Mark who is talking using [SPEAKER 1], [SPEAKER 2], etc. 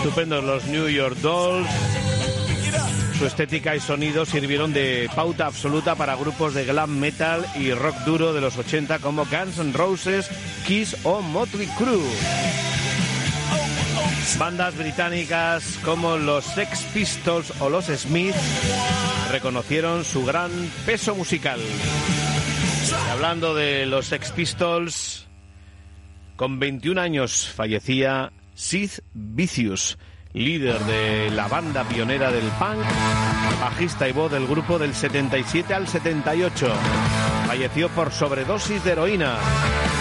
[SPEAKER 1] Estupendos los New York Dolls. Su estética y sonido sirvieron de pauta absoluta para grupos de glam metal y rock duro de los 80 como Guns N' Roses, Kiss o Motley Crue. Bandas británicas como los Sex Pistols o los Smiths reconocieron su gran peso musical. Y hablando de los Sex Pistols, con 21 años fallecía Sid Vicious, líder de la banda pionera del punk, bajista y voz del grupo del 77 al 78. Falleció por sobredosis de heroína.